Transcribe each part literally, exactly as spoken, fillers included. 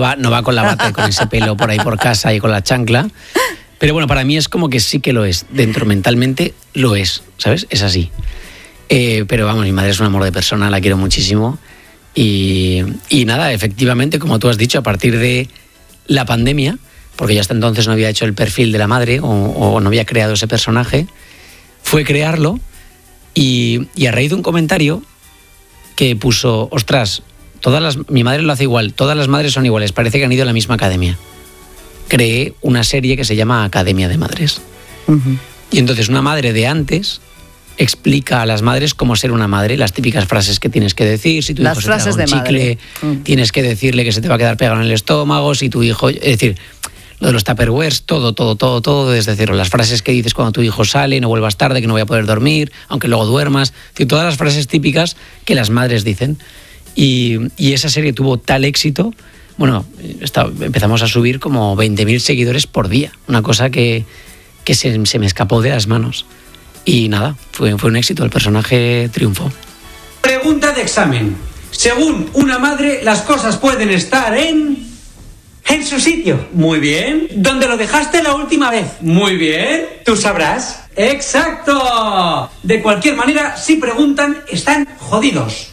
va, no va con la bata y con ese pelo por ahí por casa y con la chancla. Pero bueno, para mí es como que sí que lo es. Dentro mentalmente lo es, ¿sabes? Es así. Eh, pero vamos, mi madre es un amor de persona, la quiero muchísimo. Y, y nada, efectivamente, como tú has dicho, a partir de la pandemia, porque yo hasta entonces no había hecho el perfil de la madre o, o no había creado ese personaje, fue crearlo y, y a raíz de un comentario que puso, ostras, todas las, mi madre lo hace igual, todas las madres son iguales, parece que han ido a la misma academia. Creé una serie que se llama Academia de Madres. Uh-huh. Y entonces una madre de antes explica a las madres cómo ser una madre, las típicas frases que tienes que decir, si tu las hijo frases se te da un chicle, uh. tienes que decirle que se te va a quedar pegado en el estómago, si tu hijo, es decir, lo de los tupperwares, todo, todo, todo, todo, es decir, las frases que dices cuando tu hijo sale, no vuelvas tarde, que no voy a poder dormir, aunque luego duermas, es decir, todas las frases típicas que las madres dicen. Y, y esa serie tuvo tal éxito, bueno, está, empezamos a subir como veinte mil seguidores por día, una cosa que, que se, se me escapó de las manos. Y nada, fue, fue un éxito, el personaje triunfó. Pregunta de examen. Según una madre, las cosas pueden estar en... En su sitio. Muy bien. ¿Dónde lo dejaste la última vez? Muy bien. Tú sabrás. ¡Exacto! De cualquier manera, si preguntan, están jodidos.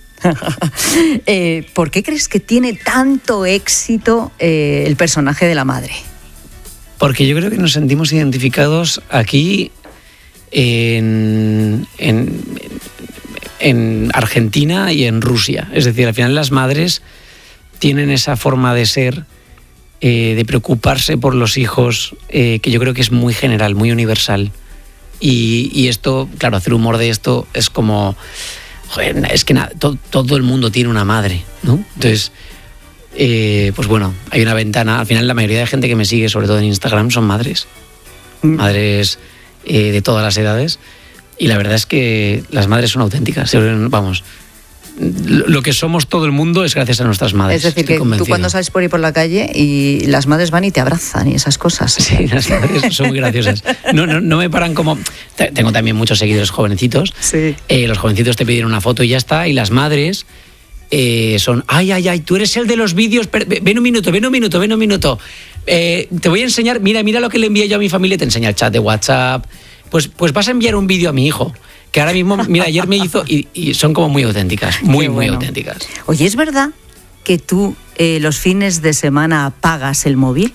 eh, ¿Por qué crees que tiene tanto éxito eh, el personaje de la madre? Porque yo creo que nos sentimos identificados aquí en, en, en Argentina y en Rusia. Es decir, al final las madres tienen esa forma de ser, eh, de preocuparse por los hijos, eh, que yo creo que es muy general, muy universal. Y, y esto, claro, hacer humor de esto es como... Joder, es que nada, to, todo el mundo tiene una madre, ¿no? Entonces, eh, pues bueno, hay una ventana. Al final la mayoría de gente que me sigue, sobre todo en Instagram, son madres. Mm. Madres eh, de todas las edades. Y la verdad es que las madres son auténticas. Vamos, lo que somos todo el mundo es gracias a nuestras madres. Es decir, que tú cuando sales por ahí por la calle y las madres van y te abrazan y esas cosas. Sí, las madres son muy graciosas. No, no, no me paran como... Tengo también muchos seguidores jovencitos. Sí. Eh, los jovencitos te piden una foto y ya está. Y las madres eh, son... Ay, ay, ay, tú eres el de los vídeos... Ven un minuto, ven un minuto, ven un minuto. Eh, te voy a enseñar... Mira, mira lo que le envié yo a mi familia. Te enseña el chat de WhatsApp. Pues, pues vas a enviar un vídeo a mi hijo. Que ahora mismo, mira, ayer me hizo... Y, y son como muy auténticas. Muy, bueno. muy auténticas. Oye, ¿es verdad que tú eh, los fines de semana apagas el móvil?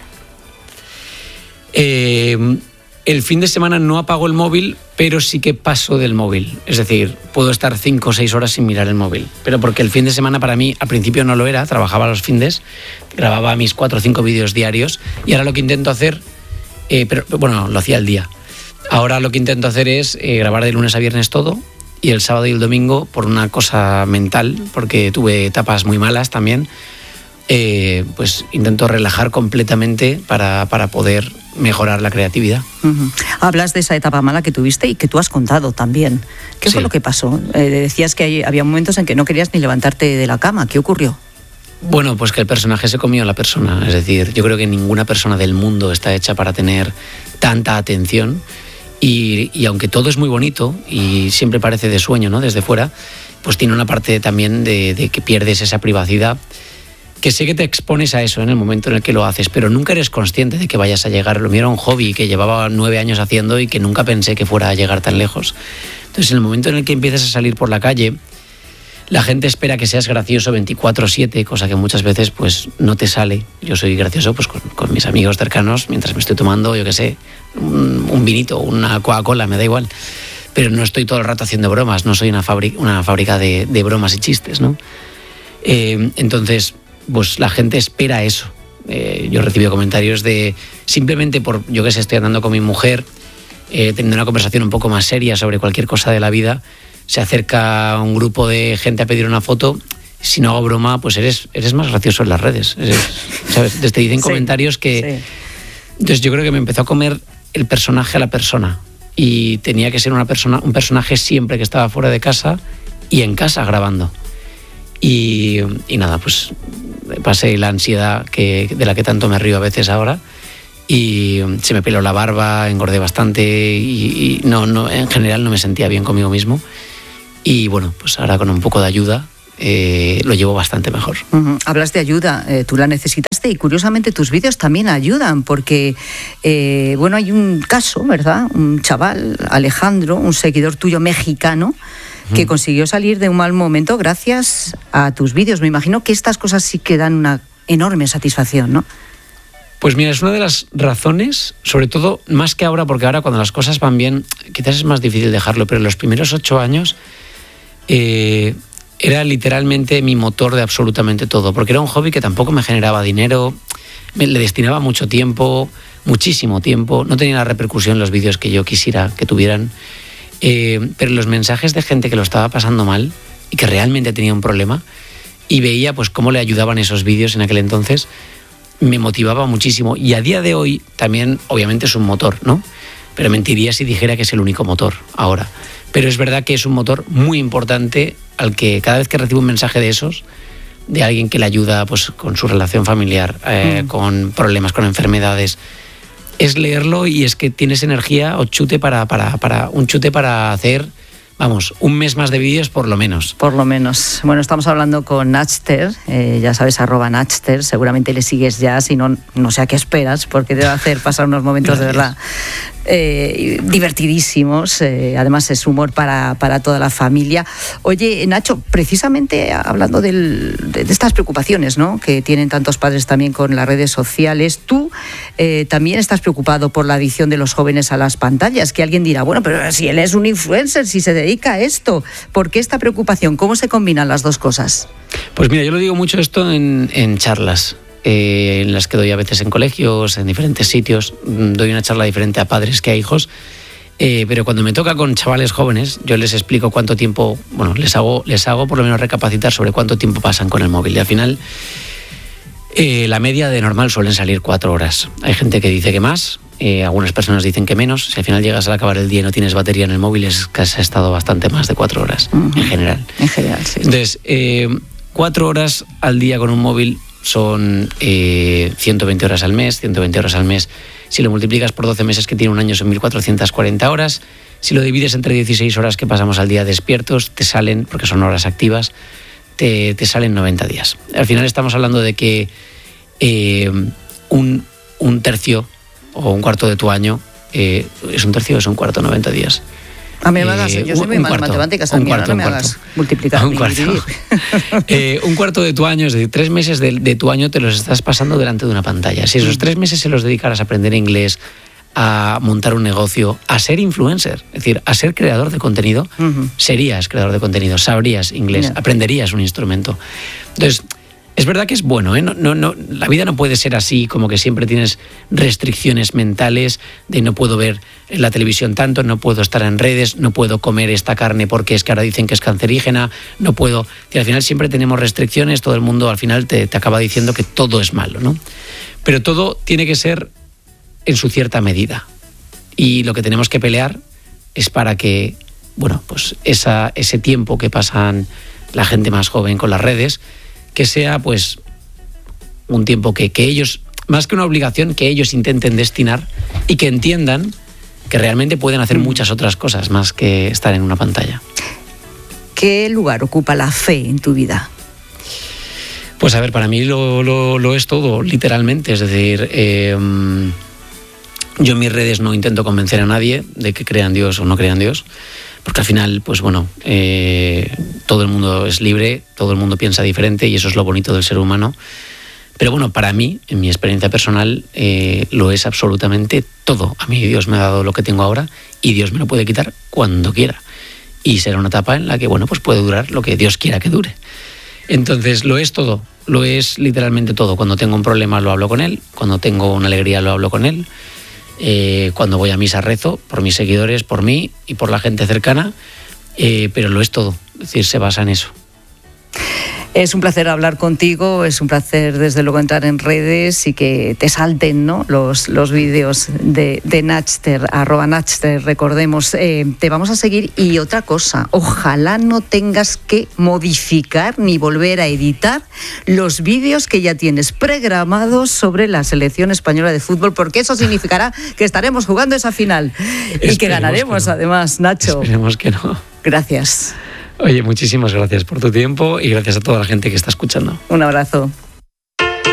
Eh... El fin de semana no apago el móvil, pero sí que paso del móvil. Es decir, puedo estar cinco o seis horas sin mirar el móvil. Pero porque el fin de semana para mí, al principio no lo era, trabajaba los findes, grababa mis cuatro o cinco vídeos diarios y ahora lo que intento hacer, eh, pero bueno, lo hacía al día. Ahora lo que intento hacer es eh, grabar de lunes a viernes todo y el sábado y el domingo por una cosa mental, porque tuve etapas muy malas también, eh, pues intento relajar completamente para, para poder mejorar la creatividad. Uh-huh. Hablas de esa etapa mala que tuviste y que tú has contado también. ¿Qué sí. fue lo que pasó? Eh, decías que hay, había momentos en que no querías ni levantarte de la cama. ¿Qué ocurrió? Bueno, pues que el personaje se comió a la persona. Es decir, yo creo que ninguna persona del mundo está hecha para tener tanta atención y, y aunque todo es muy bonito y siempre parece de sueño, ¿no? Desde fuera, pues tiene una parte también de, de que pierdes esa privacidad, que sé que te expones a eso en el momento en el que lo haces, pero nunca eres consciente de que vayas a llegar. Lo mío era un hobby que llevaba nueve años haciendo y que nunca pensé que fuera a llegar tan lejos. Entonces, en el momento en el que empiezas a salir por la calle, la gente espera que seas gracioso veinticuatro siete, cosa que muchas veces pues no te sale. Yo soy gracioso pues con, con mis amigos cercanos mientras me estoy tomando, yo qué sé, un, un vinito, una Coca-Cola, me da igual. Pero no estoy todo el rato haciendo bromas, no soy una fábrica, una fábrica de, de bromas y chistes, ¿no? Eh, entonces... pues la gente espera eso. Eh, yo he recibido comentarios de, simplemente por, yo que sé, estoy andando con mi mujer, eh, teniendo una conversación un poco más seria sobre cualquier cosa de la vida, se acerca un grupo de gente a pedir una foto, si no hago broma, pues eres, eres más gracioso en las redes. Eres, ¿sabes? Te dicen sí, comentarios que... Sí. Entonces yo creo que me empezó a comer el personaje a la persona y tenía que ser una persona, un personaje siempre que estaba fuera de casa y en casa grabando. Y, y nada, pues pasé la ansiedad que, de la que tanto me río a veces ahora y se me peló la barba, engordé bastante y, y no, no, en general no me sentía bien conmigo mismo y bueno, pues ahora con un poco de ayuda eh, lo llevo bastante mejor. Uh-huh. Hablas de ayuda, eh, tú la necesitaste y curiosamente tus vídeos también ayudan porque, eh, bueno, hay un caso, ¿verdad? Un chaval, Alejandro, un seguidor tuyo mexicano, que uh-huh. consiguió salir de un mal momento gracias a tus vídeos. Me imagino que estas cosas sí que dan una enorme satisfacción, ¿no? Pues mira, es una de las razones, sobre todo más que ahora, porque ahora cuando las cosas van bien, quizás es más difícil dejarlo, pero en los primeros ocho años eh, era literalmente mi motor de absolutamente todo, porque era un hobby que tampoco me generaba dinero, me, le destinaba mucho tiempo, muchísimo tiempo, no tenía la repercusión los vídeos que yo quisiera que tuvieran, eh, pero los mensajes de gente que lo estaba pasando mal y que realmente tenía un problema, y veía pues cómo le ayudaban esos vídeos en aquel entonces, me motivaba muchísimo. Y a día de hoy también, obviamente, es un motor, ¿no? Pero mentiría si dijera que es el único motor ahora. Pero es verdad que es un motor muy importante al que cada vez que recibo un mensaje de esos, de alguien que le ayuda pues, con su relación familiar, eh, mm. con problemas, con enfermedades, es leerlo y es que tienes energía o chute para, para, para un chute para hacer... Vamos, un mes más de vídeos por lo menos. Por lo menos. Bueno, estamos hablando con Natchter, eh, ya sabes, arroba Natchter, seguramente le sigues ya, si no, no sé a qué esperas, porque te va a hacer pasar unos momentos de verdad eh, divertidísimos, eh, además es humor para, para toda la familia. Oye, Nacho, precisamente hablando del, de, de estas preocupaciones, ¿no?, que tienen tantos padres también con las redes sociales, tú eh, también estás preocupado por la adicción de los jóvenes a las pantallas, que alguien dirá, bueno, pero si él es un influencer, si se dedica a esto, ¿por qué esta preocupación? ¿Cómo se combinan las dos cosas? Pues mira, yo lo digo mucho esto en, en charlas, eh, en las que doy a veces en colegios, en diferentes sitios, doy una charla diferente a padres que a hijos, eh, pero cuando me toca con chavales jóvenes, yo les explico cuánto tiempo, bueno, les hago, les hago por lo menos recapacitar sobre cuánto tiempo pasan con el móvil, y al final eh, la media de normal suelen salir cuatro horas. Hay gente que dice que más, Eh, algunas personas dicen que menos. Si al final llegas a acabar el día y no tienes batería en el móvil, es que has estado bastante más de cuatro horas, uh-huh. en general. En general, sí. Entonces, eh, cuatro horas al día con un móvil son eh, ciento veinte horas al mes. ciento veinte horas al mes, si lo multiplicas por doce meses que tiene un año, son mil cuatrocientas cuarenta horas. Si lo divides entre dieciséis horas que pasamos al día despiertos, te salen, porque son horas activas, te, te salen noventa días. Al final estamos hablando de que eh, un, un tercio o un cuarto de tu año, eh, ¿es un tercio o es un cuarto? noventa días. A mí me hagas, eh, yo soy muy mala en matemáticas, a mí no me hagas multiplicar un cuarto. eh, un cuarto de tu año, es decir, tres meses de, de tu año te los estás pasando delante de una pantalla. Si esos tres meses se los dedicaras a aprender inglés, a montar un negocio, a ser influencer, es decir, a ser creador de contenido, uh-huh. serías creador de contenido, sabrías inglés, yeah. aprenderías un instrumento. Entonces, es verdad que es bueno, ¿eh? No, no, no, la vida no puede ser así, como que siempre tienes restricciones mentales de no puedo ver la televisión tanto, no puedo estar en redes, no puedo comer esta carne porque es que ahora dicen que es cancerígena, no puedo... Y al final siempre tenemos restricciones, todo el mundo al final te, te acaba diciendo que todo es malo, ¿no? Pero todo tiene que ser en su cierta medida. Y lo que tenemos que pelear es para que, bueno, pues esa, ese tiempo que pasan la gente más joven con las redes, que sea pues un tiempo que, que ellos, más que una obligación, que ellos intenten destinar y que entiendan que realmente pueden hacer muchas otras cosas más que estar en una pantalla. ¿Qué lugar ocupa la fe en tu vida? Pues a ver, para mí lo, lo, lo es todo, literalmente. Es decir, eh, yo en mis redes no intento convencer a nadie de que crea en Dios o no crea en Dios, porque al final, pues bueno, eh, todo el mundo es libre, todo el mundo piensa diferente y eso es lo bonito del ser humano. Pero bueno, para mí, en mi experiencia personal, eh, lo es absolutamente todo. A mí Dios me ha dado lo que tengo ahora y Dios me lo puede quitar cuando quiera. Y será una etapa en la que, bueno, pues puede durar lo que Dios quiera que dure. Entonces, lo es todo, lo es literalmente todo. Cuando tengo un problema lo hablo con Él, cuando tengo una alegría lo hablo con Él. Eh, cuando voy a misa rezo por mis seguidores, por mí y por la gente cercana, eh, pero lo es todo, es decir, se basa en eso. Es un placer hablar contigo, es un placer desde luego entrar en redes y que te salten, ¿no?, los, los vídeos de, de Natchter, arroba Natchter, recordemos. Eh, te vamos a seguir y otra cosa, ojalá no tengas que modificar ni volver a editar los vídeos que ya tienes programados sobre la selección española de fútbol, porque eso significará que estaremos jugando esa final y que ganaremos, que no. Además, Nacho. Esperemos que no. Gracias. Oye, muchísimas gracias por tu tiempo y gracias a toda la gente que está escuchando. Un abrazo.